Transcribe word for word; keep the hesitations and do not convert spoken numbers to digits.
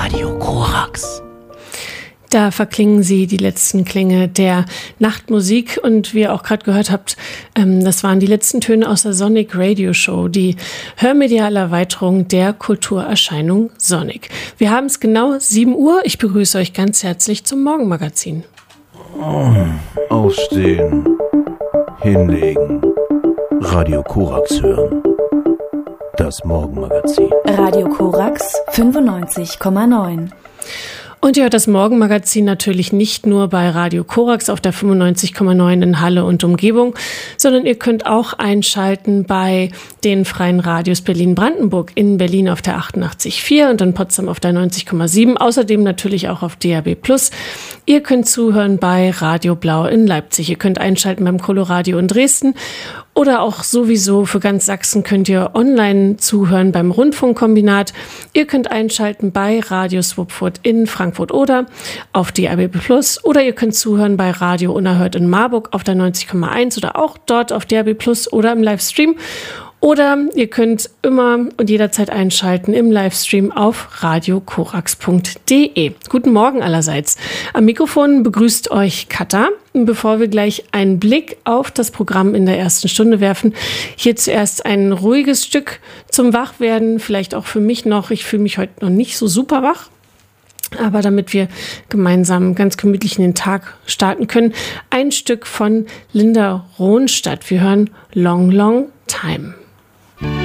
Radio Korax. Da verklingen sie die letzten Klänge der Nachtmusik und wie ihr auch gerade gehört habt, ähm, das waren die letzten Töne aus der Sonic Radio Show, die hörmediale Erweiterung der Kulturerscheinung Sonic. Wir haben es genau sieben Uhr. Ich begrüße euch ganz herzlich zum Morgenmagazin. Oh, aufstehen, hinlegen, Radio Korax hören. Das Morgenmagazin. Radio Korax fünfundneunzig Komma neun. Und ihr hört das Morgenmagazin natürlich nicht nur bei Radio Korax auf der fünfundneunzig Komma neun in Halle und Umgebung, sondern ihr könnt auch einschalten bei den freien Radios Berlin-Brandenburg, in Berlin auf der achtundachtzig Komma vier und in Potsdam auf der neunzig Komma sieben, außerdem natürlich auch auf D A B plus. Ihr könnt zuhören bei Radio Blau in Leipzig, ihr könnt einschalten beim Coloradio in Dresden oder auch sowieso für ganz Sachsen könnt ihr online zuhören beim Rundfunkkombinat. Ihr könnt einschalten bei Radio Swupfurt in Frankfurt oder auf D A B plus oder ihr könnt zuhören bei Radio Unerhört in Marburg auf der neunzig Komma eins oder auch dort auf D A B plus oder im Livestream. Oder ihr könnt immer und jederzeit einschalten im Livestream auf radio korax punkt de. Guten Morgen allerseits. Am Mikrofon begrüßt euch Katha. Bevor wir gleich einen Blick auf das Programm in der ersten Stunde werfen, hier zuerst ein ruhiges Stück zum Wachwerden. Vielleicht auch für mich noch. Ich fühle mich heute noch nicht so super wach. Aber damit wir gemeinsam ganz gemütlich in den Tag starten können, ein Stück von Linda Ronstadt. Wir hören Long, Long Time.